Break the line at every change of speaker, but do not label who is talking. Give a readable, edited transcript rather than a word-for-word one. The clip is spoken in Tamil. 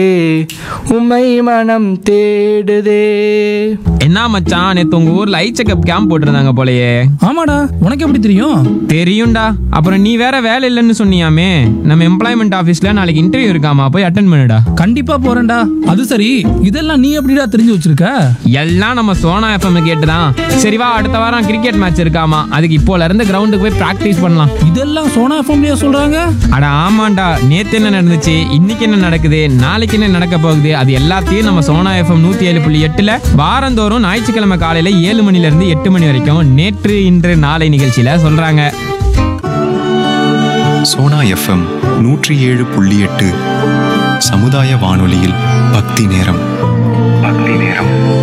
உம்மை மனம் தேடுதே.
என்ன மச்சான், நேத்து உங்க ஊர்ல ஐ செக்அப் கேம்ப் போட்டிருந்தாங்க போலயே.
ஆமாடா, உனக்கு எப்படி தெரியும்?
தெரியும்டா. அப்புறம் நீ வேற வேலை இல்லைன்னு சொன்னியாமே. நம்ம எம்ப்ளாய்மெண்ட் ஆபீஸ்ல நாளைக்கு இன்டர்வியூ இருக்காமா, போய் அட்டென்ட் பண்ணுடா.
கண்டிப்பா போறேன்டா. அது சரி, இதெல்லாம் நீ எப்படிடா தெரிஞ்சு வச்சிருக்க?
எல்லாம் நம்ம சோனா எஃப்எம் கேட்டுதான். சரி வா, அடுத்த வாரம் கிரிக்கெட் மேட்ச் இருக்காமா, அதுக்கு இப்போல இருந்து கிரவுண்டுக்கு போய் பிராக்டிஸ் பண்ணலாம்.
இதெல்லாம் சோனா எஃப்எம்லயே சொல்றாங்க?
அட ஆமாண்டா, நேத்து என்ன நடந்துச்சு, இன்னைக்கு என்ன நடக்குது, நாளைக்கு என்ன நடக்க போகுது, அது எல்லாத்தையும் நம்ம சோனா எஃப்எம் 107.8 வாரந்தோறும் ஞாயிற்றுக்கிழமை காலையில 7 மணில இருந்து 8 மணி வரைக்கும் நேற்று இன்று நாளை நிகழ்ச்சியில சொல்றாங்க.
சோனா எஃப்எம் 107.8 சமுதாய வானொலியில் பக்தி நேரம்.